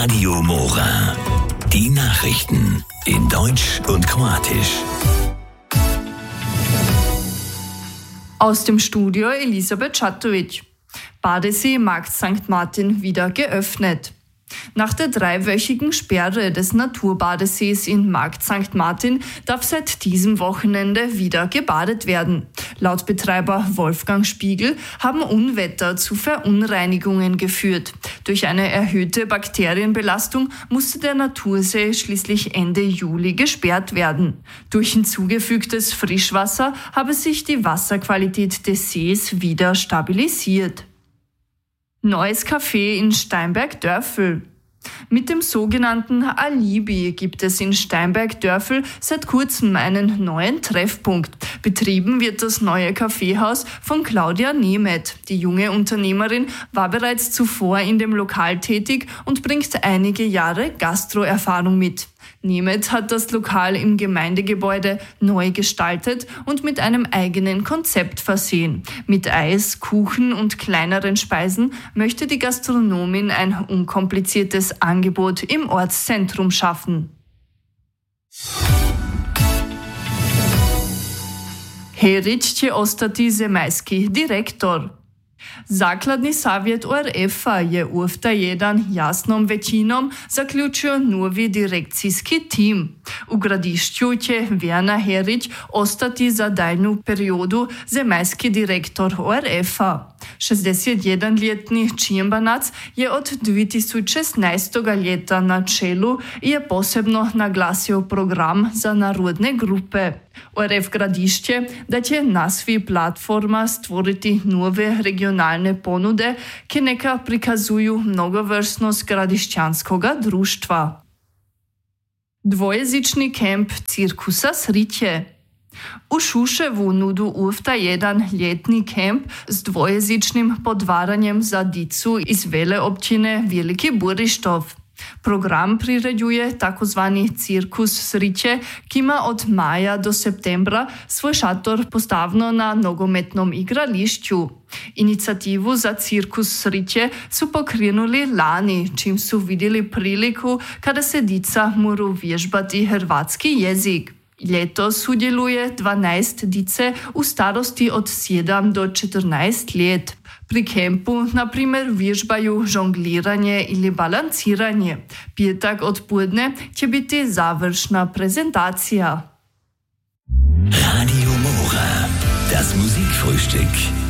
Radio Mora. Die Nachrichten in Deutsch und Kroatisch. Aus dem Studio Elisabeth Čatović. Badesee Markt St. Martin wieder geöffnet. Nach der 3-wöchigen Sperre des Naturbadesees in Markt St. Martin darf seit diesem Wochenende wieder gebadet werden. Laut Betreiber Wolfgang Spiegel haben Unwetter zu Verunreinigungen geführt. Durch eine erhöhte Bakterienbelastung musste der Natursee schließlich Ende Juli gesperrt werden. Durch hinzugefügtes Frischwasser habe sich die Wasserqualität des Sees wieder stabilisiert. Neues Café in Steinberg-Dörfel. Mit dem sogenannten Alibi gibt es in Steinberg-Dörfel seit kurzem einen neuen Treffpunkt. Betrieben wird das neue Kaffeehaus von Claudia Nemeth. Die junge Unternehmerin war bereits zuvor in dem Lokal tätig und bringt einige Jahre Gastroerfahrung mit. Nemeth hat das Lokal im Gemeindegebäude neu gestaltet und mit einem eigenen Konzept versehen. Mit Eis, Kuchen und kleineren Speisen möchte die Gastronomin ein unkompliziertes Angebot im Ortszentrum schaffen. Herić će ostati zemaljski direktor. Zakladni savjet ORF-a je u F1 jasnom većinom zaključio novi direkcijski tim. U Gradišću će Werner Herić ostati za daljnju periodu zemaljski direktor ORF-a. 61-ljetni čimbanac je od 2016. ljeta na čelu i je posebno naglasio program za narodne grupe. ORF Gradišće da će na svi platforma stvoriti nove regionalne ponude, ki neka prikazuju mnogovrstnost gradišćanskoga društva. Dvojezični kemp cirkusa Sriće. U Šuševu nudu ufta jedan ljetni kemp s dvojezičnim podvaranjem za dicu iz veleopćine Veliki Burištov. Program priređuje takozvani cirkus Sriće, ki ima od maja do septembra svoj šator postavno na nogometnom igrališću. Inicijativu za cirkus Sriće su pokrenuli lani, čim su vidjeli priliku kada se dica moru vježbati hrvatski jezik. Letos sudjeluje 12 dice u starosti od 7 do 14 let. Pri kempu, na primjer, vježbaju žongliranje ili balanciranje. Petak odpoledne će biti završna prezentacija. Radio Mora, das Musikfrühstück.